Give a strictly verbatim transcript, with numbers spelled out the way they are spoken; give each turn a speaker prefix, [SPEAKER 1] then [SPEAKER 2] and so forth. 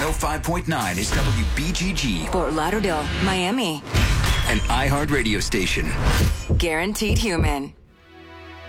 [SPEAKER 1] oh five point nine is W B G G,
[SPEAKER 2] Fort Lauderdale, Miami.
[SPEAKER 1] an iHeart radio station.
[SPEAKER 2] Guaranteed Human.